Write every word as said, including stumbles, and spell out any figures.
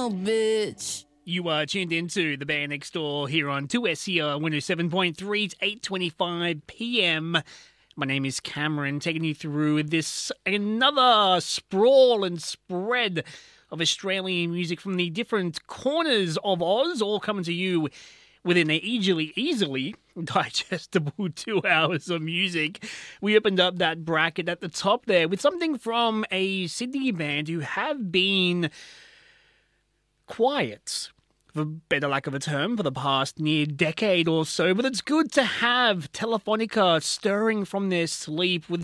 now, bitch. You are tuned into The Band Next Door here on two S E R one oh seven point three. It's eight twenty-five p.m. My name is Cameron, taking you through this another sprawl and spread of Australian music from the different corners of Oz, all coming to you within an easily, easily digestible two hours of music. We opened up that bracket at the top there with something from a Sydney band who have been quiet, for better lack of a term, for the past near decade or so. But it's good to have Telefonica stirring from their sleep with